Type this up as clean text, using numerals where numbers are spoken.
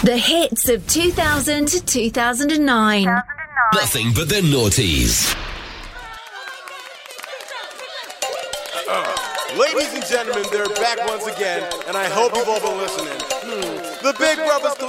The hits of 2000 to 2009. Nothing but the noughties. Ladies and gentlemen, they're back once again, and I hope you've all been listening. The Big Brothers